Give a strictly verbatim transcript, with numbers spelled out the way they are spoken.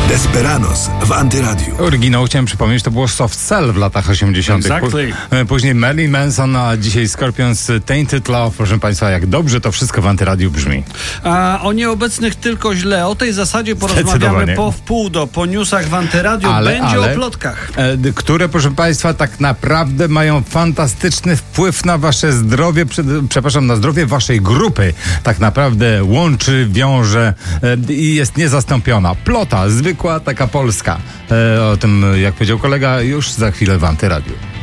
Desperados w Antyradiu. Oryginał, chciałem przypomnieć, to było Soft Cell w latach osiemdziesiątych. Exactly. Później Marilyn Manson, a dzisiaj Scorpions Tainted Love. Proszę Państwa, jak dobrze to wszystko w Antyradiu brzmi. A o nieobecnych tylko źle. O tej zasadzie porozmawiamy po wpół do, po newsach w Antyradiu. Ale, Będzie ale, o plotkach. E, które, proszę Państwa, tak naprawdę mają fantastyczny wpływ na Wasze zdrowie, przed, przepraszam, na zdrowie Waszej grupy. Tak naprawdę łączy, wiąże e, i jest niezastąpiona. Plota, zwykła, taka polska. E, o tym, jak powiedział kolega, już za chwilę w Antyradiu.